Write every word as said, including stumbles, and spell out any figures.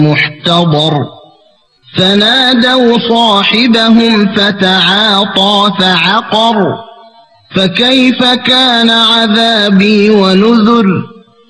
محتضر فنادوا صاحبهم فتعاطى فعقر فكيف كان عذابي ونذر